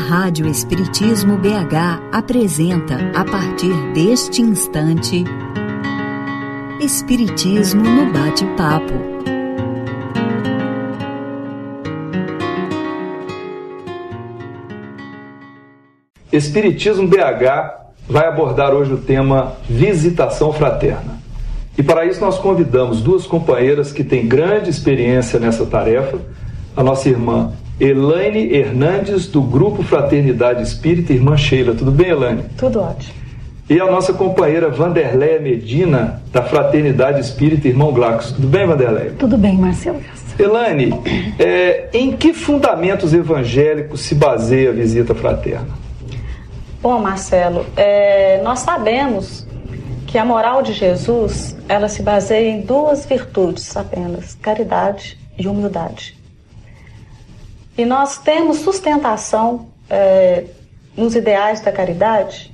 Rádio Espiritismo BH apresenta, a partir deste instante, Espiritismo no Bate-Papo. Espiritismo BH vai abordar hoje o tema Visitação Fraterna. E para isso nós convidamos duas companheiras que têm grande experiência nessa tarefa, a nossa irmã Elaine Hernandes, do Grupo Fraternidade Espírita, e irmã Sheila. Tudo bem, Elaine? Tudo ótimo. E a nossa companheira Vanderleia Medina, da Fraternidade Espírita, irmão Glacos. Tudo bem, Vanderleia? Tudo bem, Marcelo. Elaine, em que fundamentos evangélicos se baseia a visita fraterna? Bom, Marcelo, nós sabemos que a moral de Jesus, ela se baseia em duas virtudes apenas, caridade e humildade. E nós temos sustentação nos ideais da caridade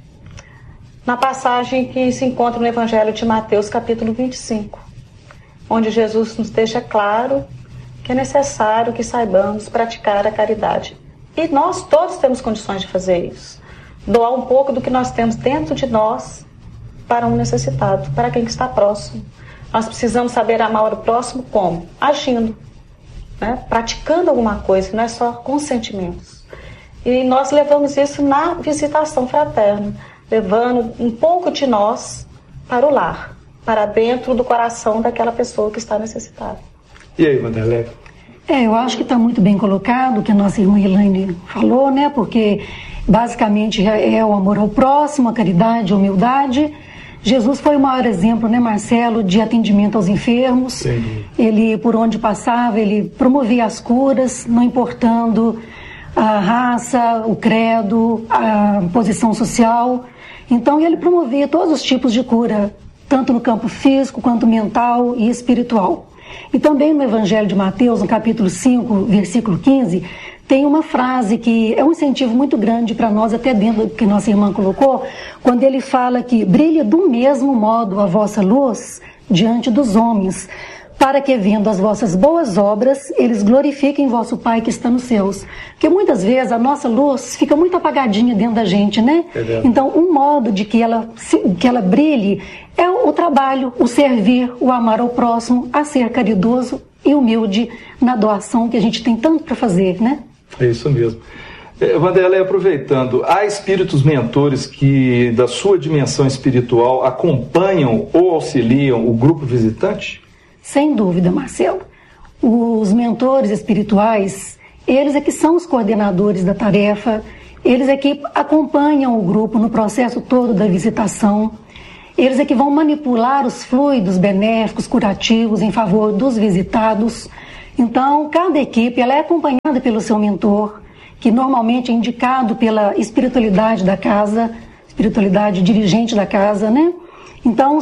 na passagem que se encontra no Evangelho de Mateus, capítulo 25, onde Jesus nos deixa claro que é necessário que saibamos praticar a caridade. E nós todos temos condições de fazer isso. Doar um pouco do que nós temos dentro de nós para um necessitado, para quem está próximo. Nós precisamos saber amar o próximo como? Agindo. Praticando alguma coisa, não é só com sentimentos. E nós levamos isso na visitação fraterna, levando um pouco de nós para o lar, para dentro do coração daquela pessoa que está necessitada. E aí, Vanderleia? Eu acho que está muito bem colocado o que a nossa irmã Elaine falou, né? Porque basicamente é o amor ao próximo, a caridade, a humildade. Jesus foi o maior exemplo, né, Marcelo, de atendimento aos enfermos. Sim. Ele, por onde passava, ele promovia as curas, não importando a raça, o credo, a posição social. Então, ele promovia todos os tipos de cura, tanto no campo físico, quanto mental e espiritual. E também no Evangelho de Mateus, no capítulo 5, versículo 15, tem uma frase que é um incentivo muito grande para nós, até dentro do que nossa irmã colocou, quando ele fala que brilha do mesmo modo a vossa luz diante dos homens, para que, vendo as vossas boas obras, eles glorifiquem vosso Pai que está nos céus. Porque muitas vezes a nossa luz fica muito apagadinha dentro da gente, né? Então, um modo de que ela brilhe é o trabalho, o servir, o amar ao próximo, a ser caridoso e humilde na doação que a gente tem tanto para fazer, né? É isso mesmo. Vanderleia, aproveitando, há espíritos mentores que, da sua dimensão espiritual, acompanham ou auxiliam o grupo visitante? Sem dúvida, Marcelo. Os mentores espirituais, eles é que são os coordenadores da tarefa, eles é que acompanham o grupo no processo todo da visitação, eles é que vão manipular os fluidos benéficos, curativos em favor dos visitados. Então, cada equipe ela é acompanhada pelo seu mentor, que normalmente é indicado pela espiritualidade da casa, espiritualidade dirigente da casa, né? Então,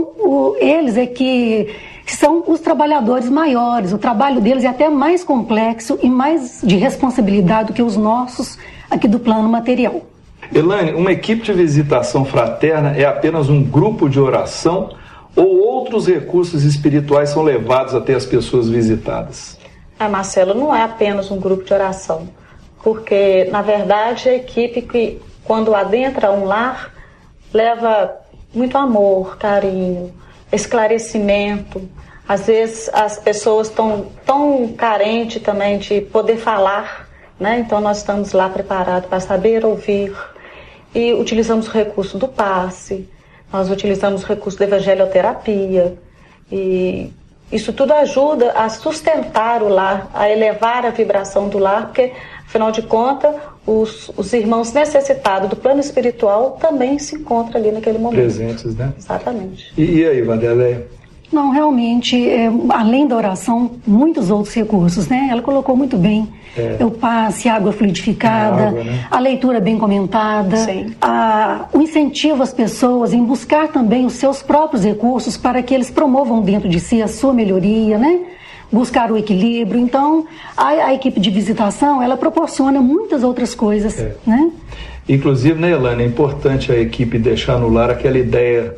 eles é que são os trabalhadores maiores. O trabalho deles é até mais complexo e mais de responsabilidade do que os nossos aqui do plano material. Elaine, uma equipe de visitação fraterna é apenas um grupo de oração ou outros recursos espirituais são levados até as pessoas visitadas? Marcelo, não é apenas um grupo de oração, porque, na verdade, a equipe que, quando adentra um lar, leva muito amor, carinho, esclarecimento. Às vezes as pessoas estão tão carentes também de poder falar, né? Então nós estamos lá preparados para saber ouvir e utilizamos o recurso do passe, nós utilizamos o recurso da evangelioterapia e isso tudo ajuda a sustentar o lar, a elevar a vibração do lar, porque, afinal de contas, os irmãos necessitados do plano espiritual também se encontram ali naquele momento. Presentes, né? Exatamente. E aí, Vanderleia? Não, realmente, além da oração, muitos outros recursos, né? Ela colocou muito bem. O passe, a água fluidificada, né? A leitura bem comentada, o incentivo às pessoas em buscar também os seus próprios recursos para que eles promovam dentro de si a sua melhoria, né? Buscar o equilíbrio. Então, a equipe de visitação, ela proporciona muitas outras coisas, né? Inclusive, né, Elaine, é importante a equipe deixar no lar aquela ideia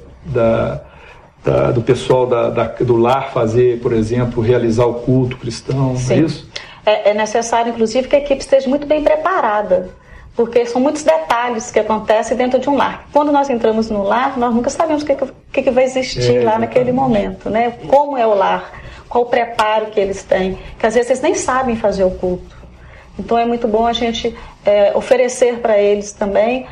do pessoal do lar fazer, por exemplo, realizar o culto cristão, Sim. É isso? É necessário, inclusive, que a equipe esteja muito bem preparada porque são muitos detalhes que acontecem dentro de um lar. Quando nós entramos no lar, nós nunca sabemos o que vai existir lá naquele momento, né? Como é o lar, qual o preparo que eles têm, que às vezes eles nem sabem fazer o culto. Então é muito bom a gente oferecer para eles também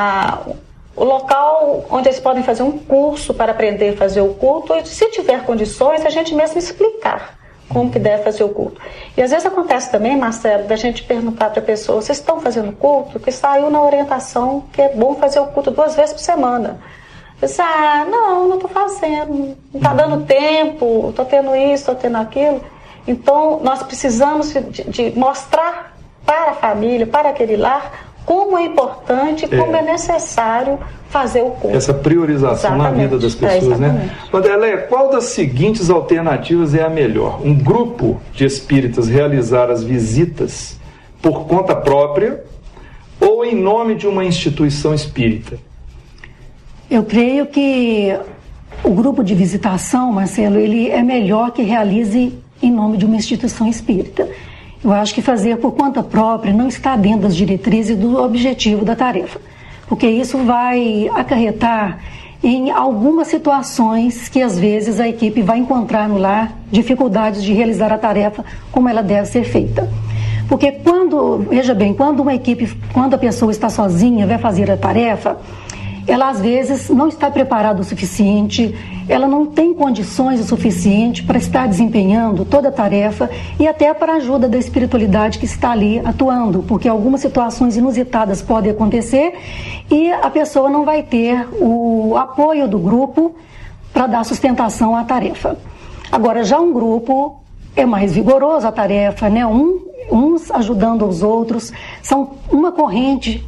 o local onde eles podem fazer um curso para aprender a fazer o culto, e se tiver condições, a gente mesmo explicar como que deve fazer o culto. E às vezes acontece também, Marcelo, da gente perguntar para a pessoa: vocês estão fazendo culto? Que saiu na orientação que é bom fazer o culto 2 vezes por semana. Eu disse: não estou fazendo, não está dando tempo, estou tendo isso, estou tendo aquilo. Então nós precisamos de mostrar para a família, para aquele lar, como é importante, como é necessário fazer o culto. Essa priorização na vida das pessoas, né? Vanderleia, qual das seguintes alternativas é a melhor? Um grupo de espíritas realizar as visitas por conta própria ou em nome de uma instituição espírita? Eu creio que o grupo de visitação, Marcelo, ele é melhor que realize em nome de uma instituição espírita. Eu acho que fazer por conta própria não está dentro das diretrizes do objetivo da tarefa, porque isso vai acarretar em algumas situações que às vezes a equipe vai encontrar no lar dificuldades de realizar a tarefa como ela deve ser feita. Porque veja bem, quando a pessoa está sozinha, vai fazer a tarefa, ela às vezes não está preparada o suficiente, ela não tem condições o suficiente para estar desempenhando toda a tarefa e até para a ajuda da espiritualidade que está ali atuando, porque algumas situações inusitadas podem acontecer e a pessoa não vai ter o apoio do grupo para dar sustentação à tarefa. Agora, já um grupo é mais vigoroso a tarefa, né? Uns ajudando os outros, são uma corrente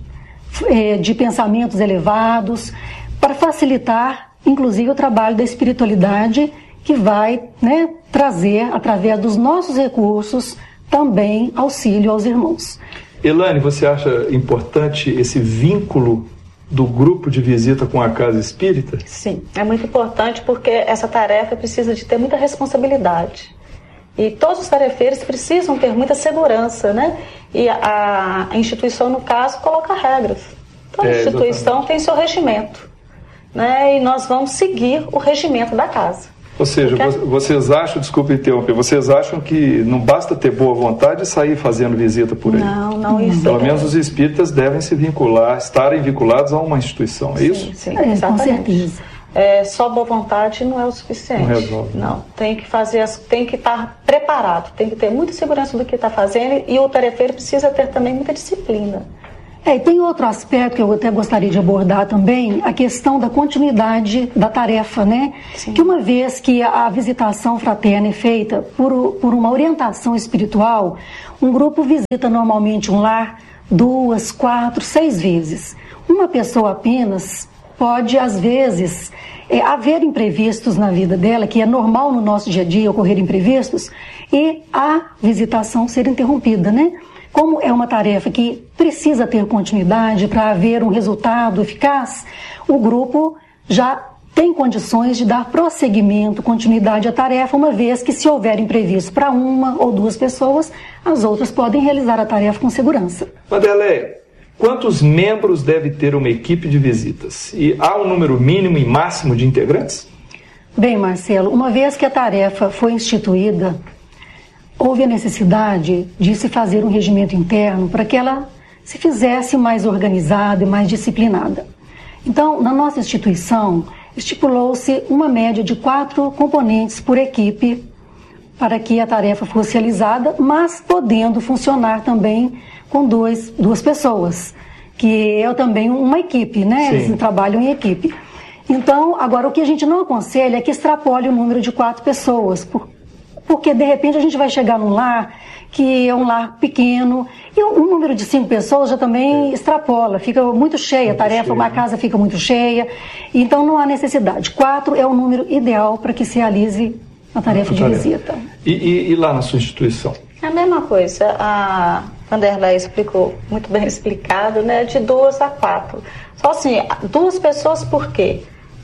de pensamentos elevados, para facilitar, inclusive, o trabalho da espiritualidade, que vai, né, trazer, através dos nossos recursos, também auxílio aos irmãos. Elaine, você acha importante esse vínculo do grupo de visita com a casa espírita? Sim, é muito importante, porque essa tarefa precisa de ter muita responsabilidade. E todos os tarefeiros precisam ter muita segurança, né? E a instituição, no caso, coloca regras. Toda instituição tem seu regimento, né? E nós vamos seguir o regimento da casa. Ou seja, vocês acham, desculpe interromper, vocês acham que não basta ter boa vontade e sair fazendo visita por aí? Não, isso. Pelo menos os espíritas devem se vincular, estarem vinculados a uma instituição, é isso? Sim, exatamente. Com certeza. Só boa vontade não é o suficiente. Não resolve. Não, tem que estar preparado, tem que ter muita segurança do que está fazendo, e o tarefeiro precisa ter também muita disciplina. E tem outro aspecto que eu até gostaria de abordar também, a questão da continuidade da tarefa, né? Sim. Que uma vez que a visitação fraterna é feita por uma orientação espiritual, um grupo visita normalmente um lar 2, 4, 6 vezes. Uma pessoa apenas pode, às vezes, haver imprevistos na vida dela, que é normal no nosso dia a dia ocorrer imprevistos, e a visitação ser interrompida, né? Como é uma tarefa que precisa ter continuidade para haver um resultado eficaz, o grupo já tem condições de dar prosseguimento, continuidade à tarefa, uma vez que, se houver imprevisto para 1 ou 2 pessoas, as outras podem realizar a tarefa com segurança. Vanderleia, quantos membros deve ter uma equipe de visitas? E há um número mínimo e máximo de integrantes? Bem, Marcelo, uma vez que a tarefa foi instituída, houve a necessidade de se fazer um regimento interno para que ela se fizesse mais organizada e mais disciplinada. Então, na nossa instituição, estipulou-se uma média de 4 componentes por equipe para que a tarefa fosse realizada, mas podendo funcionar também com 2 pessoas, que é também uma equipe, né? Sim. Eles trabalham em equipe. Então, agora, o que a gente não aconselha é que extrapole o número de 4 pessoas, porque de repente a gente vai chegar num lar que é um lar pequeno e um número de 5 pessoas já também extrapola, fica muito cheia a tarefa, uma casa fica muito cheia, então não há necessidade. 4 é o número ideal para que se realize a tarefa de visita. E lá na sua instituição? É a mesma coisa, a Vanderleia explicou, muito bem explicado, né, de 2 a 4. Só assim, 2 pessoas por quê?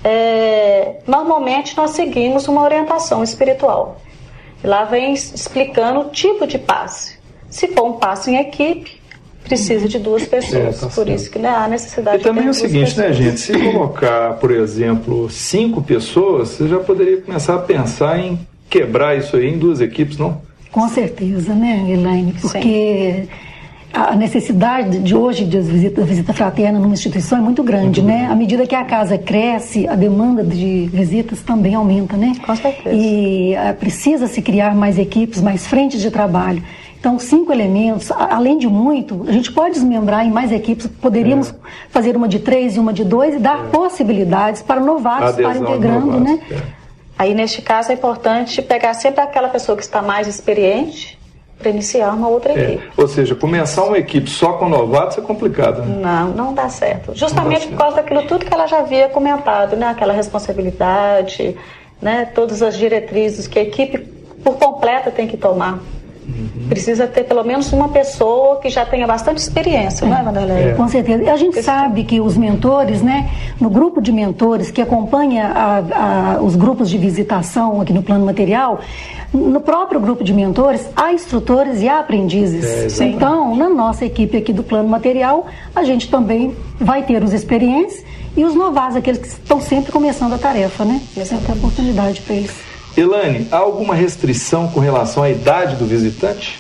Normalmente nós seguimos uma orientação espiritual. Lá vem explicando o tipo de passe. Se for um passe em equipe, precisa de 2 pessoas. Tá por certo. isso que há necessidade E também é o de ter 2 seguinte, pessoas. né, gente? Se colocar, por exemplo, 5 pessoas, você já poderia começar a pensar em quebrar isso aí em 2 equipes, não? Com certeza, né, Elaine? Porque a necessidade de hoje da visita fraterna numa instituição é muito grande, né? À medida que a casa cresce, a demanda de visitas também aumenta, né? Com certeza. E precisa se criar mais equipes, mais frentes de trabalho. Então, 5 elementos, além de muito, a gente pode desmembrar em mais equipes, poderíamos fazer uma de 3 e uma de 2 e dar possibilidades para novatos estarem integrando, né? Aí, neste caso, é importante pegar sempre aquela pessoa que está mais experiente para iniciar uma outra equipe. Ou seja, começar uma equipe só com novatos é complicado, né? Não dá certo. Justamente por causa daquilo tudo que ela já havia comentado, né? Aquela responsabilidade, né? Todas as diretrizes que a equipe por completa tem que tomar. Precisa ter pelo menos uma pessoa que já tenha bastante experiência, não é, Vanderlei? Com certeza. E a gente sabe que os mentores, né, no grupo de mentores que acompanha os grupos de visitação aqui no plano material, no próprio grupo de mentores, há instrutores e há aprendizes. Então, na nossa equipe aqui do plano material, a gente também vai ter os experientes e os novatos, aqueles que estão sempre começando a tarefa, né? Sempre tem oportunidade para eles. Elaine, há alguma restrição com relação à idade do visitante?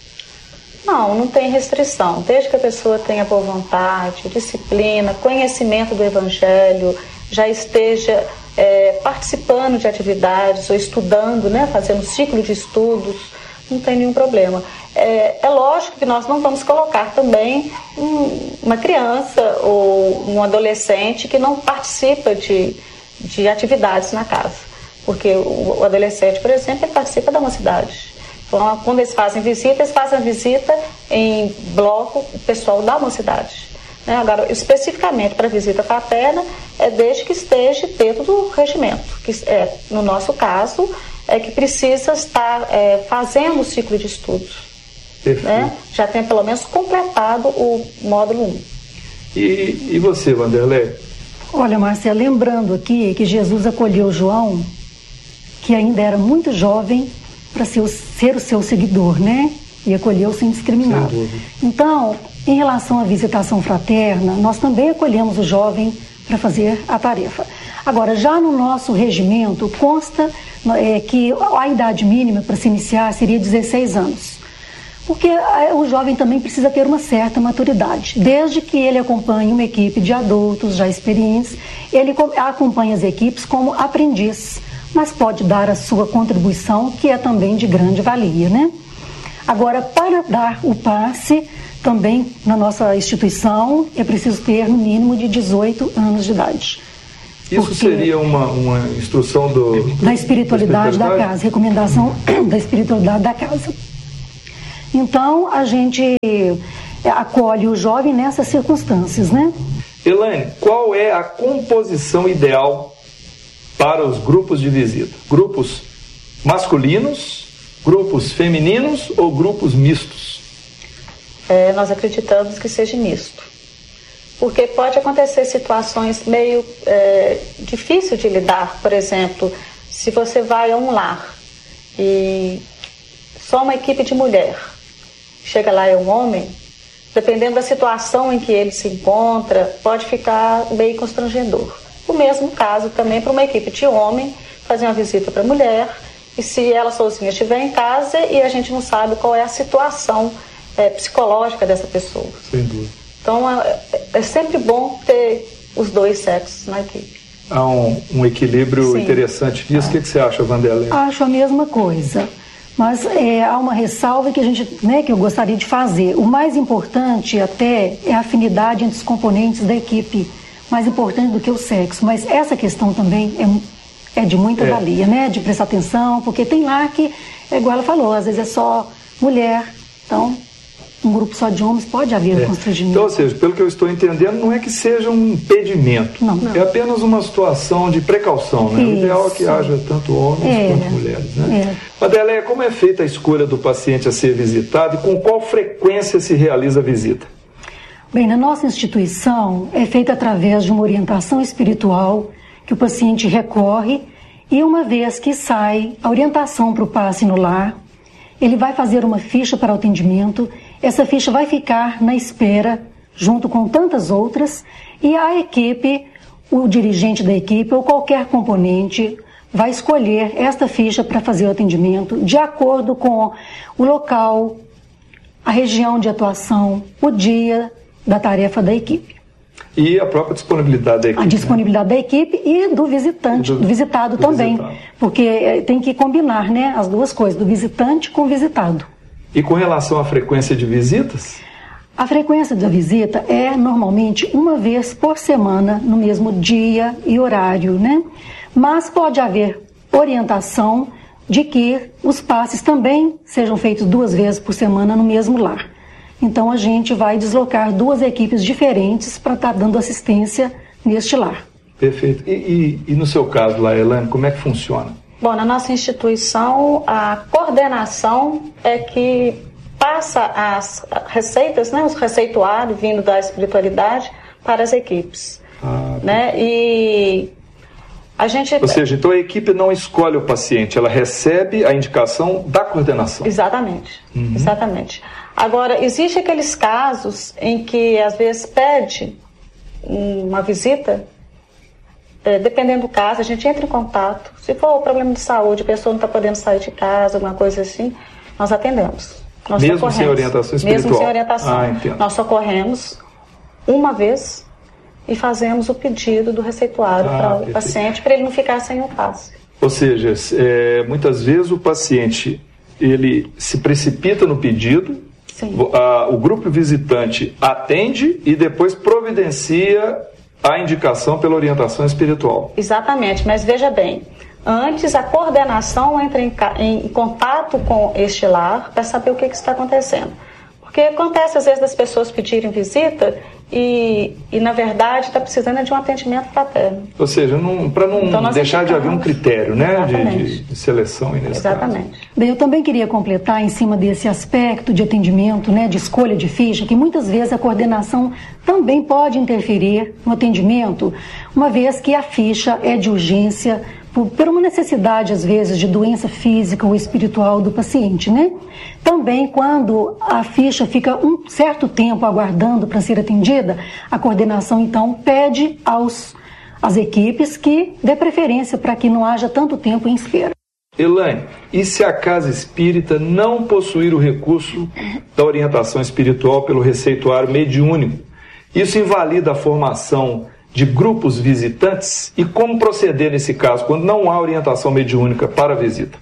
Não tem restrição. Desde que a pessoa tenha boa vontade, disciplina, conhecimento do Evangelho, já esteja participando de atividades ou estudando, né, fazendo ciclo de estudos, não tem nenhum problema. É lógico que nós não vamos colocar também uma criança ou um adolescente que não participa de atividades na casa. Porque o adolescente, por exemplo, ele participa da mocidade. Então, quando eles fazem a visita em bloco, o pessoal da mocidade. Né? Agora, especificamente para a visita fraterna, desde que esteja dentro do regimento. Que, no nosso caso, que precisa estar fazendo o ciclo de estudos. Né? Já tem pelo menos completado o módulo 1. E você, Vanderlei? Olha, Márcia, lembrando aqui que Jesus acolheu João, que ainda era muito jovem, para ser o seu seguidor, né? E acolheu sem discriminar. Então, em relação à visitação fraterna, nós também acolhemos o jovem para fazer a tarefa. Agora, já no nosso regimento, consta que a idade mínima para se iniciar seria 16 anos. Porque o jovem também precisa ter uma certa maturidade. Desde que ele acompanhe uma equipe de adultos já experientes, ele acompanha as equipes como aprendiz, mas pode dar a sua contribuição, que é também de grande valia, né? Agora, para dar o passe, também na nossa instituição, é preciso ter no mínimo de 18 anos de idade. Isso seria uma instrução da espiritualidade da casa, recomendação da espiritualidade da casa. Então, a gente acolhe o jovem nessas circunstâncias, né? Elaine, qual é a composição ideal para os grupos de visita? Grupos masculinos, grupos femininos ou grupos mistos? Nós acreditamos que seja misto. Porque pode acontecer situações meio difíceis de lidar. Por exemplo, se você vai a um lar e só uma equipe de mulher, chega lá é um homem, dependendo da situação em que ele se encontra, pode ficar meio constrangedor. O mesmo caso também para uma equipe de homem fazer uma visita para a mulher, e se ela sozinha estiver em casa e a gente não sabe qual é a situação psicológica dessa pessoa. Sem dúvida. Então é sempre bom ter os 2 sexos na equipe. Há um equilíbrio interessante nisso. O que você acha, Vanderlei? Acho a mesma coisa. Mas há uma ressalva que que eu gostaria de fazer. O mais importante até é a afinidade entre os componentes da equipe, mais importante do que o sexo. Mas essa questão também é de muita valia, né? De prestar atenção, porque tem lá que, igual ela falou, às vezes é só mulher. Então, um grupo só de homens pode haver constrangimento. Então, ou seja, pelo que eu estou entendendo, não é que seja um impedimento. Não. É apenas uma situação de precaução, né? O ideal é que haja tanto homens quanto mulheres, né? Vanderlei, como é feita a escolha do paciente a ser visitado e com qual frequência se realiza a visita? Bem, na nossa instituição é feita através de uma orientação espiritual que o paciente recorre e uma vez que sai a orientação para o passe no lar, ele vai fazer uma ficha para o atendimento essa ficha vai ficar na espera, junto com tantas outras, e a equipe, o dirigente da equipe ou qualquer componente vai escolher esta ficha para fazer o atendimento de acordo com o local, a região de atuação, o dia da tarefa da equipe. E a própria disponibilidade da equipe. A disponibilidade da equipe e do visitante, do visitado também. Visitado. Porque tem que combinar, né, as duas coisas, do visitante com o visitado. E com relação à frequência de visitas? A frequência da visita é normalmente uma vez por semana, no mesmo dia e horário, né? Mas pode haver orientação de que os passes também sejam feitos 2 vezes por semana no mesmo lar. Então a gente vai deslocar 2 equipes diferentes para estar dando assistência neste lar. Perfeito. E no seu caso lá, Elaine, como é que funciona? Bom, na nossa instituição, a coordenação é que passa as receitas, né, os receituários vindo da espiritualidade para as equipes. Né? E a gente... Ou seja, então a equipe não escolhe o paciente, ela recebe a indicação da coordenação. Exatamente, exatamente. Agora, existem aqueles casos em que às vezes pede uma visita, dependendo do caso, a gente entra em contato. Se for problema de saúde, a pessoa não está podendo sair de casa, alguma coisa assim, nós atendemos. Nós mesmo socorremos. Sem orientação espiritual? Mesmo sem orientação. Entendo. Nós socorremos uma vez e fazemos o pedido do receituário para o paciente, para ele não ficar sem o passe. Ou seja, muitas vezes o paciente ele se precipita no pedido, o grupo visitante atende e depois providencia a indicação pela orientação espiritual. Exatamente, mas veja bem, antes a coordenação entra em contato com este lar para saber o que está acontecendo. Porque acontece às vezes das pessoas pedirem visita e na verdade está precisando de um atendimento fraterno. Ou seja, para não deixar de haver um critério, né, de seleção. Exatamente. Caso. Bem, eu também queria completar em cima desse aspecto de atendimento, né, de escolha de ficha, que muitas vezes a coordenação também pode interferir no atendimento, uma vez que a ficha é de urgência, por uma necessidade, às vezes, de doença física ou espiritual do paciente, né? Também, quando a ficha fica um certo tempo aguardando para ser atendida, a coordenação, então, pede às equipes que dê preferência para que não haja tanto tempo em espera. Elaine, e se a casa espírita não possuir o recurso da orientação espiritual pelo receituário mediúnico? Isso invalida a formação de grupos visitantes? E como proceder nesse caso, quando não há orientação mediúnica para a visita?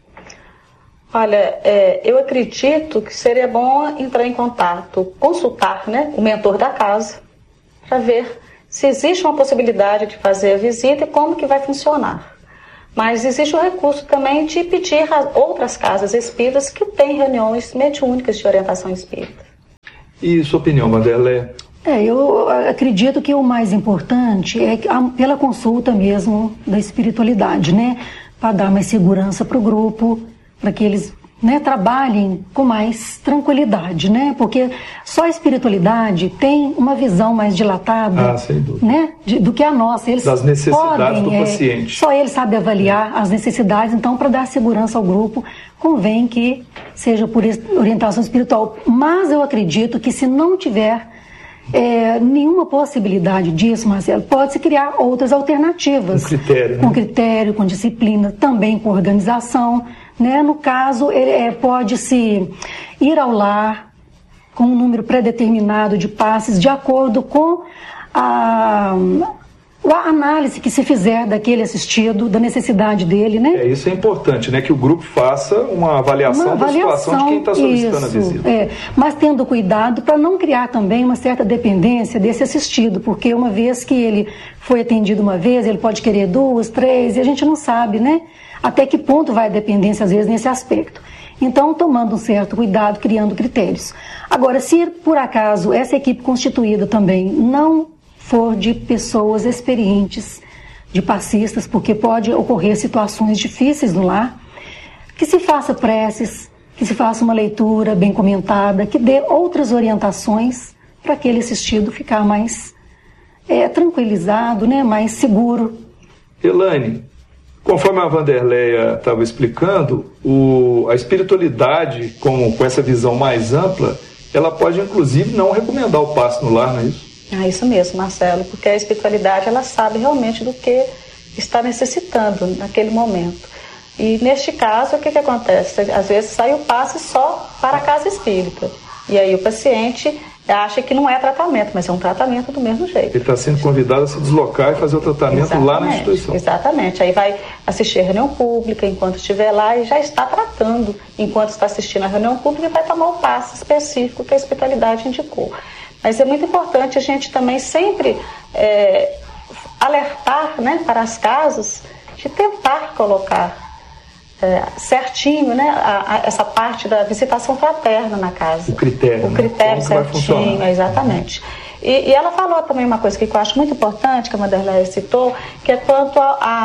Olha, eu acredito que seria bom entrar em contato, consultar, né, o mentor da casa, para ver se existe uma possibilidade de fazer a visita e como que vai funcionar. Mas existe o recurso também de pedir a outras casas espíritas que têm reuniões mediúnicas de orientação espírita. E sua opinião, Vanderlei? Eu acredito que o mais importante é pela consulta mesmo da espiritualidade, né? Para dar mais segurança para o grupo, para que eles, né, trabalhem com mais tranquilidade, né? Porque só a espiritualidade tem uma visão mais dilatada, sem dúvida, né, do que a nossa. Eles das necessidades do paciente. Só eles sabem avaliar as necessidades, então, para dar segurança ao grupo, convém que seja por orientação espiritual. Mas eu acredito que se não tiver nenhuma possibilidade disso, Marcelo, pode-se criar outras alternativas. Com critério, né? Com critério, com disciplina, também com organização, né? No caso, pode-se ir ao lar com um número pré-determinado de passes, de acordo com a análise que se fizer daquele assistido, da necessidade dele, né? Isso é importante, né? Que o grupo faça uma avaliação da situação de quem está solicitando a visita. Mas tendo cuidado para não criar também uma certa dependência desse assistido, porque uma vez que ele foi atendido uma vez, ele pode querer 2, 3, e a gente não sabe, né? Até que ponto vai a dependência, às vezes, nesse aspecto. Então, tomando um certo cuidado, criando critérios. Agora, se por acaso essa equipe constituída também não for de pessoas experientes, de passistas, porque pode ocorrer situações difíceis no lar, que se faça preces, que se faça uma leitura bem comentada, que dê outras orientações para aquele assistido ficar mais tranquilizado, né, mais seguro. Elaine, conforme a Vanderleia estava explicando, a espiritualidade, com essa visão mais ampla, ela pode, inclusive, não recomendar o passe no lar, não é isso? Isso mesmo, Marcelo, porque a espiritualidade, ela sabe realmente do que está necessitando naquele momento. E neste caso, o que acontece? Às vezes sai o passe só para a casa espírita. E aí o paciente acha que não é tratamento, mas é um tratamento do mesmo jeito. Ele está sendo convidado a se deslocar e fazer o tratamento lá na instituição. Exatamente. Aí vai assistir a reunião pública enquanto estiver lá e já está tratando enquanto está assistindo a reunião pública e vai tomar o passe específico que a espiritualidade indicou. Mas é muito importante a gente também sempre alertar, né, para as casas de tentar colocar certinho, né, essa parte da visitação fraterna na casa. O critério. O critério certinho, exatamente. E ela falou também uma coisa que eu acho muito importante, que a Vanderleia citou, que é quanto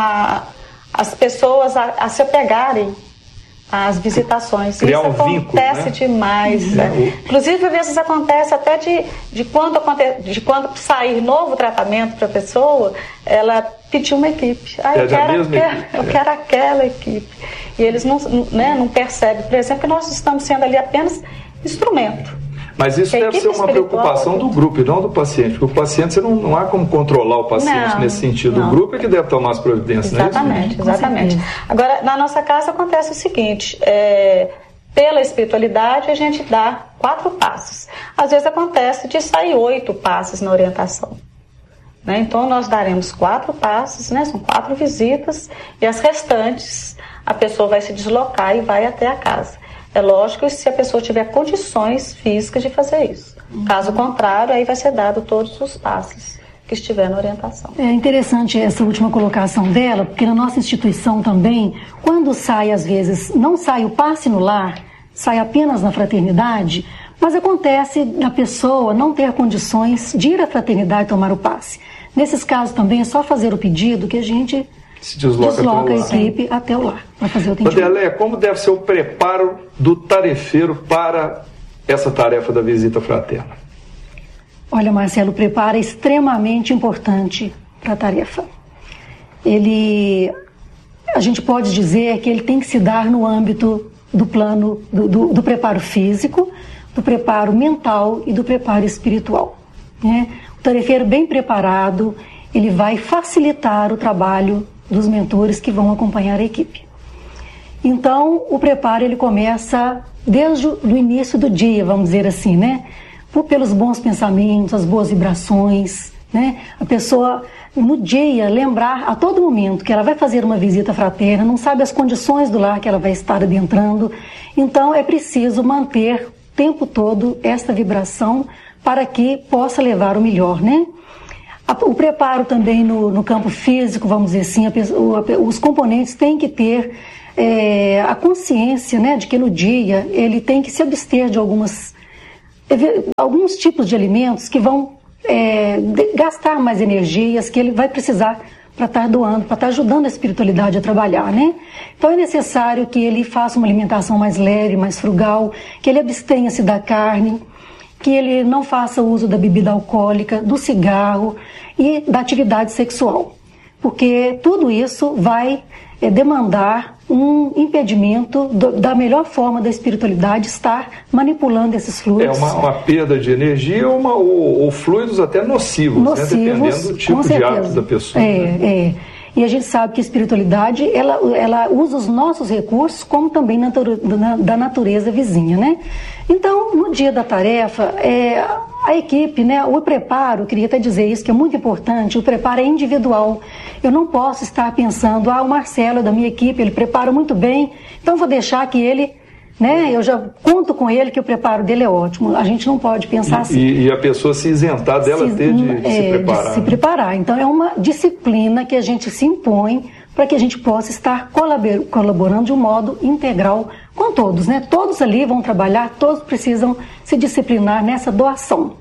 as pessoas a se apegarem às visitações. Criar isso acontece vínculo, né? Demais. Né? Inclusive, às vezes acontece até de quando sair novo tratamento para a pessoa, ela pedir uma equipe. Eu quero aquela equipe. E eles não percebem, por exemplo, que nós estamos sendo ali apenas instrumento. Mas isso deve ser uma preocupação do grupo e não do paciente, porque o paciente, você não há como controlar o paciente nesse sentido. O grupo é que deve tomar as providências, exatamente, não é isso? Exatamente. Agora, na nossa casa acontece o seguinte, pela espiritualidade a gente dá 4 passes. Às vezes acontece de sair 8 passes na orientação. Né? Então nós daremos 4 passes, né? São 4 visitas, e as restantes a pessoa vai se deslocar e vai até a casa. É lógico se a pessoa tiver condições físicas de fazer isso. Caso contrário, aí vai ser dado todos os passes que estiver na orientação. É interessante essa última colocação dela, porque na nossa instituição também, quando sai, às vezes, não sai o passe no lar, sai apenas na fraternidade, mas acontece da pessoa não ter condições de ir à fraternidade tomar o passe. Nesses casos também é só fazer o pedido que a gente se desloca a equipe até o lar para fazer o atendimento. Vanderleia, como deve ser o preparo do tarefeiro para essa tarefa da visita fraterna? Olha, Marcelo, o preparo é extremamente importante para a tarefa. A gente pode dizer que ele tem que se dar no âmbito do plano do preparo físico, do preparo mental e do preparo espiritual. Né? O tarefeiro bem preparado, ele vai facilitar o trabalho dos mentores que vão acompanhar a equipe. Então, o preparo ele começa desde o início do dia, vamos dizer assim, né? Pelos bons pensamentos, as boas vibrações, né? A pessoa, no dia, lembrar a todo momento que ela vai fazer uma visita fraterna, não sabe as condições do lar que ela vai estar adentrando. Então, é preciso manter o tempo todo esta vibração para que possa levar o melhor, né? O preparo também no campo físico, vamos dizer assim, os componentes têm que ter a consciência, né, de que no dia ele tem que se abster de alguns tipos de alimentos que vão gastar mais energias, que ele vai precisar para estar doando, para estar ajudando a espiritualidade a trabalhar, né? Então é necessário que ele faça uma alimentação mais leve, mais frugal, que ele abstenha-se da carne, que ele não faça uso da bebida alcoólica, do cigarro e da atividade sexual. Porque tudo isso vai demandar um impedimento da melhor forma da espiritualidade estar manipulando esses fluidos. Uma perda de energia ou fluidos até nocivos, né? Dependendo do tipo de hábito da pessoa. E a gente sabe que a espiritualidade, ela usa os nossos recursos como também da natureza vizinha, né? Então, no dia da tarefa, a equipe, né, o preparo, queria até dizer isso, que é muito importante, o preparo é individual. Eu não posso estar pensando, o Marcelo é da minha equipe, ele prepara muito bem, então vou deixar que ele, né, eu já conto com ele que o preparo dele é ótimo. A gente não pode pensar assim. E a pessoa se isentar dela de se preparar. De se preparar. Então é uma disciplina que a gente se impõe para que a gente possa estar colaborando de um modo integral com todos, né? Todos ali vão trabalhar, todos precisam se disciplinar nessa doação.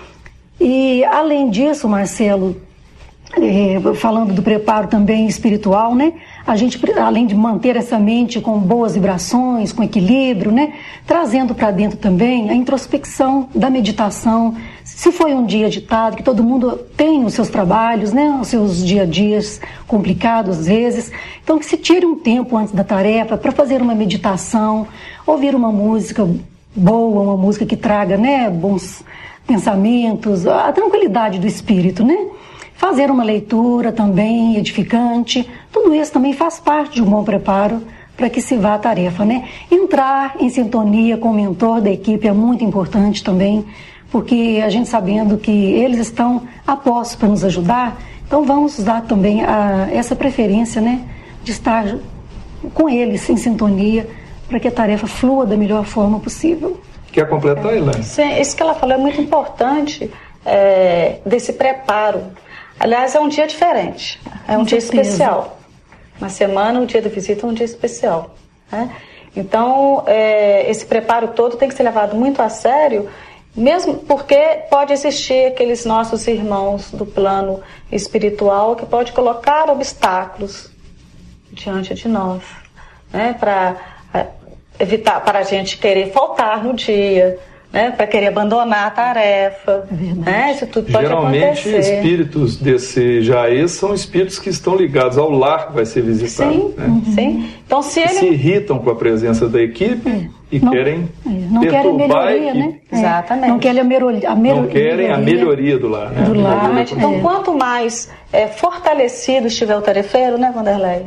E além disso, Marcelo, falando do preparo também espiritual, né? A gente, além de manter essa mente com boas vibrações, com equilíbrio, né? Trazendo para dentro também a introspecção da meditação. Se foi um dia agitado, que todo mundo tem os seus trabalhos, né? Os seus dia a dias complicados às vezes. Então que se tire um tempo antes da tarefa para fazer uma meditação, ouvir uma música boa, uma música que traga, né, bons pensamentos, a tranquilidade do espírito, né? Fazer uma leitura também edificante, tudo isso também faz parte de um bom preparo para que se vá à tarefa, né? Entrar em sintonia com o mentor da equipe é muito importante também, porque a gente sabendo que eles estão a postos para nos ajudar, então vamos dar também essa preferência, né, de estar com eles em sintonia para que a tarefa flua da melhor forma possível. Quer completar, Elaine? Sim, isso que ela falou é muito importante, desse preparo. Aliás, é um dia diferente, é um dia especial. Na semana, o dia da visita é um dia especial, né? Então, esse preparo todo tem que ser levado muito a sério, mesmo porque pode existir aqueles nossos irmãos do plano espiritual que pode colocar obstáculos diante de nós, né? Para evitar, para a gente querer faltar no dia, né, para querer abandonar a tarefa, né? Isso tudo pode acontecer. Geralmente, espíritos desse Jair são espíritos que estão ligados ao lar que vai ser visitado. Sim, né? Sim. Então, se irritam com a presença da equipe e querem não querem melhoria, né? Exatamente. Não querem a melhoria do lar. Né? Do lar. Então, quanto mais fortalecido estiver o tarefeiro, né, Vanderlei?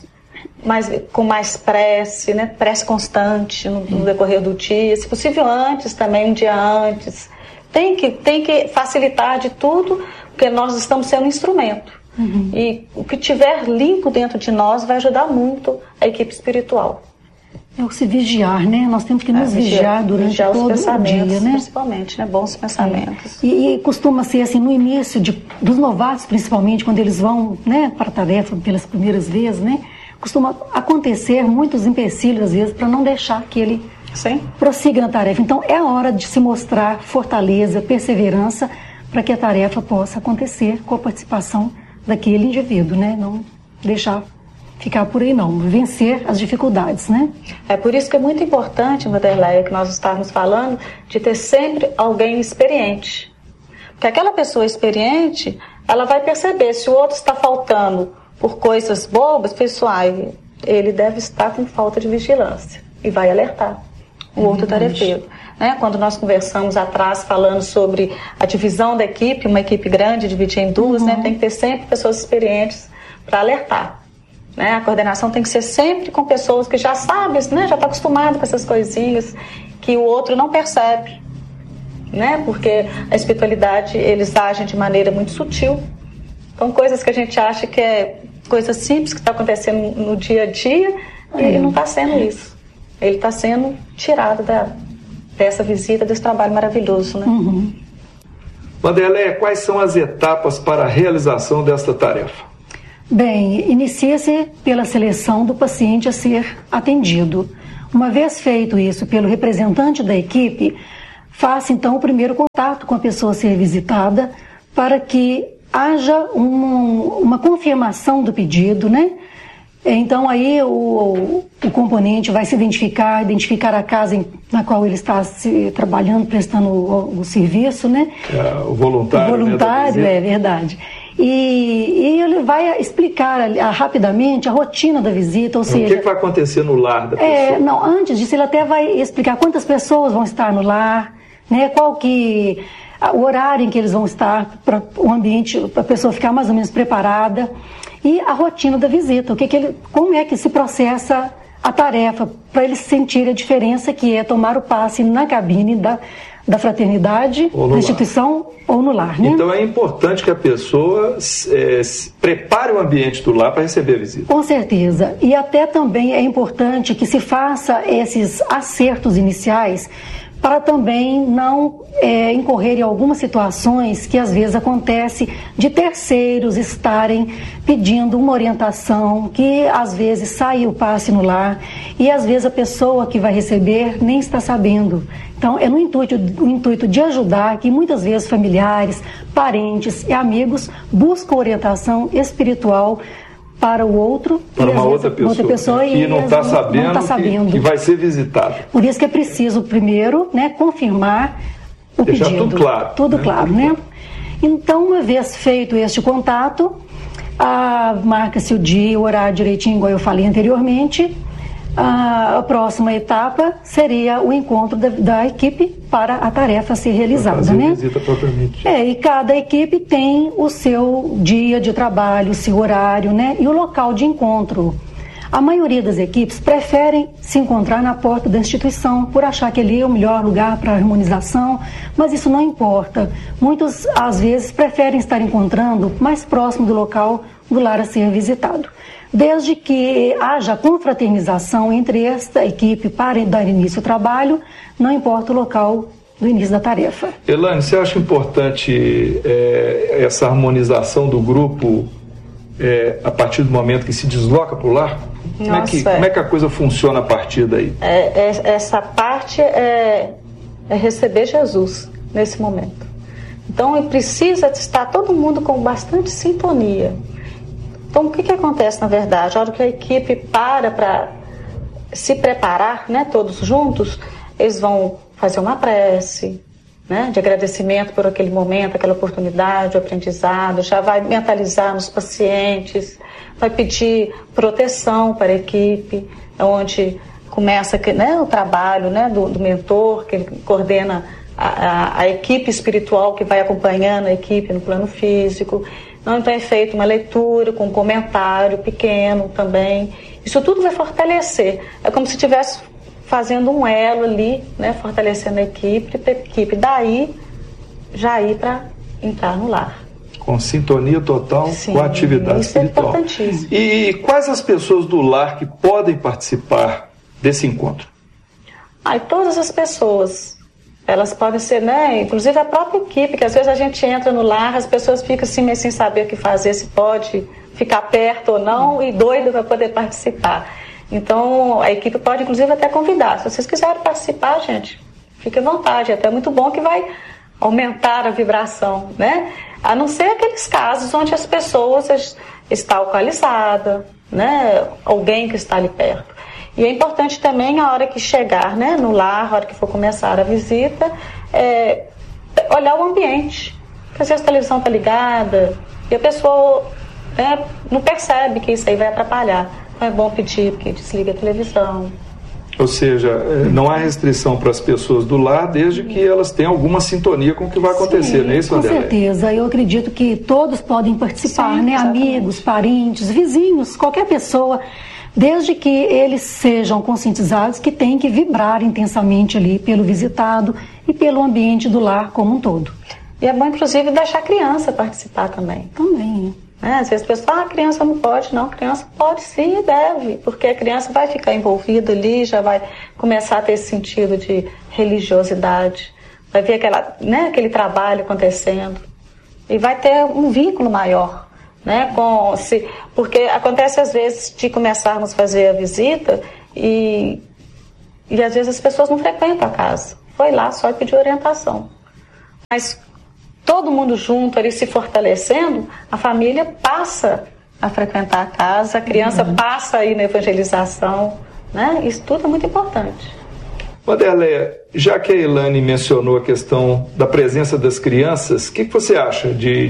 Com mais prece, né? Prece constante no decorrer do dia, se possível antes também, um dia antes. Tem que facilitar de tudo, porque nós estamos sendo um instrumento. E o que tiver limpo dentro de nós vai ajudar muito a equipe espiritual. É o se vigiar, né? Nós temos que nos vigiar durante todo o dia, né? Principalmente, né? Bons pensamentos. E costuma ser assim, no início dos novatos, principalmente, quando eles vão, né, para a tarefa pelas primeiras vezes, né? Costuma acontecer muitos empecilhos, às vezes, para não deixar que ele prossiga na tarefa. Então, é a hora de se mostrar fortaleza, perseverança, para que a tarefa possa acontecer com a participação daquele indivíduo, né? Não deixar ficar por aí, não. Vencer as dificuldades, né? É por isso que é muito importante, Vanderlei, que nós estávamos falando, de ter sempre alguém experiente. Porque aquela pessoa experiente, ela vai perceber se o outro está faltando por coisas bobas, pessoal, ele deve estar com falta de vigilância e vai alertar o outro tarefeiro. Né? Quando nós conversamos atrás falando sobre a divisão da equipe, uma equipe grande dividida em duas, né? Tem que ter sempre pessoas experientes para alertar. Né? A coordenação tem que ser sempre com pessoas que já sabem, né? Já está acostumado com essas coisinhas que o outro não percebe. Né? Porque a espiritualidade, eles agem de maneira muito sutil. Então, coisas que a gente acha que é coisa simples que está acontecendo no dia a dia, e não está sendo isso. Ele está sendo tirado dessa visita, desse trabalho maravilhoso, né? Vanderlei, quais são as etapas para a realização desta tarefa? Bem, inicia-se pela seleção do paciente a ser atendido. Uma vez feito isso pelo representante da equipe, faça então o primeiro contato com a pessoa a ser visitada, para que haja uma confirmação do pedido, né? Então aí o componente vai se identificar a casa na qual ele está trabalhando, prestando o serviço, né? O voluntário. O voluntário, é verdade. E ele vai explicar rapidamente a rotina da visita, ou seja... O que vai acontecer no lar da pessoa? Não, antes disso ele até vai explicar quantas pessoas vão estar no lar, né? O horário em que eles vão estar, para o ambiente, para a pessoa ficar mais ou menos preparada, e a rotina da visita, como é que se processa a tarefa, para eles sentirem a diferença que é tomar o passe na cabine da fraternidade, da instituição ou no lar. Né? Então é importante que a pessoa prepare o ambiente do lar para receber a visita. Com certeza. E até também é importante que se faça esses acertos iniciais, para também não incorrer em algumas situações que às vezes acontece de terceiros estarem pedindo uma orientação, que às vezes sai o passe no lar e às vezes a pessoa que vai receber nem está sabendo. Então é no intuito de ajudar que muitas vezes familiares, parentes e amigos buscam orientação espiritual para o outro, para uma outra pessoa que não está sabendo que vai ser visitado. Por isso que é preciso primeiro, né, confirmar o deixar pedido. Tudo claro. Tudo claro, né? Então, uma vez feito este contato, marca-se o dia, o horário direitinho, igual eu falei anteriormente, a próxima etapa seria o encontro da equipe para a tarefa ser realizada, fazer né? Visita propriamente. E cada equipe tem o seu dia de trabalho, o seu horário, né? E o local de encontro. A maioria das equipes preferem se encontrar na porta da instituição por achar que ali é o melhor lugar para a harmonização, mas isso não importa. Muitos, às vezes, preferem estar encontrando mais próximo do local do lar a ser visitado. Desde que haja confraternização entre esta equipe para dar início ao trabalho, não importa o local do início da tarefa. Elaine, você acha importante essa harmonização do grupo a partir do momento que se desloca para o lar? Como é que a coisa funciona a partir daí? Essa parte é receber Jesus nesse momento. Então precisa estar todo mundo com bastante sintonia. Então o que acontece na verdade? A hora que a equipe para se preparar, né, todos juntos, eles vão fazer uma prece, né, de agradecimento por aquele momento, aquela oportunidade, o aprendizado, já vai mentalizar nos pacientes, vai pedir proteção para a equipe, onde começa, né, o trabalho, né, do mentor, que ele coordena a equipe espiritual que vai acompanhando a equipe no plano físico. Então é feita uma leitura com um comentário pequeno também. Isso tudo vai fortalecer. É como se estivesse fazendo um elo ali, né, fortalecendo a equipe, daí já ir para entrar no lar. Com sintonia total. Sim, com a atividade espiritual. É importantíssimo. E quais as pessoas do lar que podem participar desse encontro? Todas as pessoas. Elas podem ser, né, inclusive a própria equipe, que às vezes a gente entra no lar, as pessoas ficam assim, meio sem saber o que fazer, se pode ficar perto ou não, e doido para poder participar. Então, a equipe pode, inclusive, até convidar. Se vocês quiserem participar, gente, fique à vontade. É até muito bom que vai aumentar a vibração, né? A não ser aqueles casos onde as pessoas estão alcoolizadas, né? Alguém que está ali perto. E é importante também, a hora que chegar, né, no lar, a hora que for começar a visita, olhar o ambiente. Porque às vezes a televisão está ligada e a pessoa, né, não percebe que isso aí vai atrapalhar. Então é bom pedir que desligue a televisão. Ou seja, não há restrição para as pessoas do lar, desde que elas tenham alguma sintonia com o que vai acontecer, não é isso, André? Com certeza, eu acredito que todos podem participar, né? Amigos, parentes, vizinhos, qualquer pessoa, desde que eles sejam conscientizados que tem que vibrar intensamente ali pelo visitado e pelo ambiente do lar como um todo. E é bom, inclusive, deixar a criança participar também. Também. Às vezes a pessoa, a criança não pode. Não, a criança pode sim e deve, porque a criança vai ficar envolvida ali, já vai começar a ter esse sentido de religiosidade, vai ver aquele trabalho acontecendo e vai ter um vínculo maior, né, porque acontece às vezes de começarmos a fazer a visita e às vezes as pessoas não frequentam a casa, foi lá só pedir orientação, mas todo mundo junto ali se fortalecendo, a família passa a frequentar a casa, a criança passa aí na evangelização, né? Isso tudo é muito importante. Wanderleia, já que a Elaine mencionou a questão da presença das crianças, o que você acha